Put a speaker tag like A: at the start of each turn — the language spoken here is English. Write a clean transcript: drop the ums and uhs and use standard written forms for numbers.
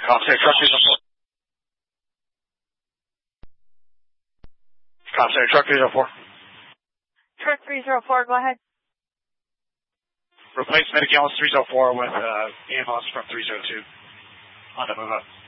A: Copy, truck 304. Copy, truck 304.
B: Truck 304, go ahead.
A: Replace Medical's 304 with ambulance from 302 on the move up.